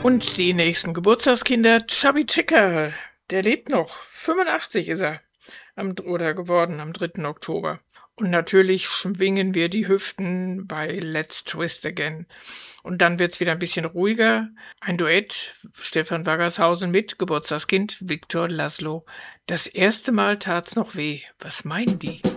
Und die nächsten Geburtstagskinder, Chubby Checker, der lebt noch. 85 ist er geworden am 3. Oktober. Und natürlich schwingen wir die Hüften bei Let's Twist Again. Und dann wird's wieder ein bisschen ruhiger. Ein Duett, Stefan Waggershausen mit Geburtstagskind Viktor Laszlo. Das erste Mal tat's noch weh. Was meinen die?